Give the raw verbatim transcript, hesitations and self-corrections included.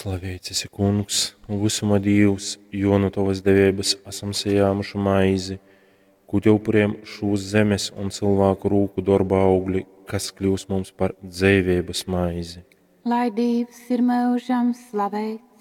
Slavēts esi, Kungs, visuma Dievs, jo no tavas devības esam sajāmuši maizi, kuri upuriem šūs zemes un cilvēku rūku darba augļi, kas kļūs mums par dzīvības maizi. Lai Dievs ir mūžam slavēts.